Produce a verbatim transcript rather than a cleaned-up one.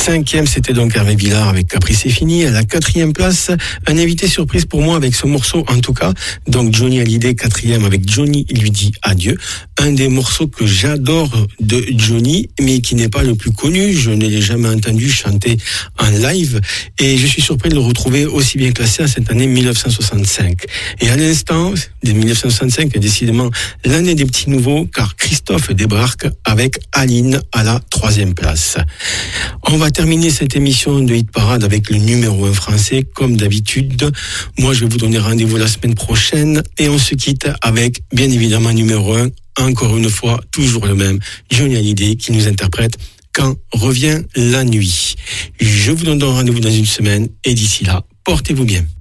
Cinquième, c'était donc Hervé Villard avec Caprice c'est fini. À la quatrième place, un invité surprise pour moi avec ce morceau, en tout cas. Donc Johnny Hallyday, quatrième avec Johnny lui dit adieu. Un des morceaux que j'adore de Johnny, mais qui n'est pas le plus connu. Je ne l'ai jamais entendu chanter en live. Et je suis surpris de le retrouver aussi bien classé à cette année mille neuf cent soixante-cinq. Et à l'instant, de mille neuf cent soixante-cinq est décidément l'année des petits nouveaux, car Christophe débarque avec Aline à la troisième place. On va terminer cette émission de Hit Parade avec le numéro un français, comme d'habitude. Moi, je vais vous donner rendez-vous la semaine prochaine et on se quitte avec, bien évidemment, numéro un, encore une fois, toujours le même, Johnny Hallyday qui nous interprète Quand revient la nuit. Je vous donne rendez-vous dans une semaine et d'ici là, portez-vous bien.